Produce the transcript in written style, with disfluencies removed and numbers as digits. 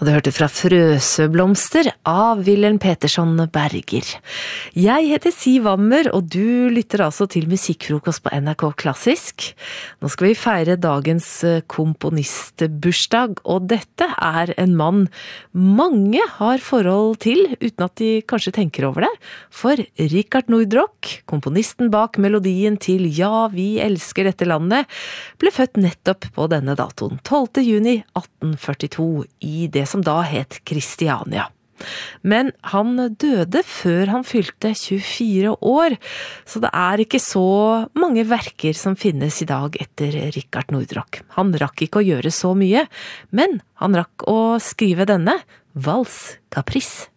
Og du hørte fra Frøsøblomster av Wilhelm Petersson Berger. Jeg heter Siv Wammer, og du lytter altså til Musikkfrokost på NRK Klassisk. Nå skal vi feire dagens komponistbursdag, og dette er en mann mange har forhold til, uten at de kanskje tenker over det. For Rikard Nordrock, komponisten bak melodien til Ja, vi elsker dette landet, ble født nettopp på denne datoen, 12. juni 1842, i det som da het Kristiania. Men han døde før han fylte 24 år, så det er ikke så mange verker som finnes i dag etter Rikard Nordrock. Han rakk ikke å gjøre så mye, men han rakk å skrive denne, Vals Caprice.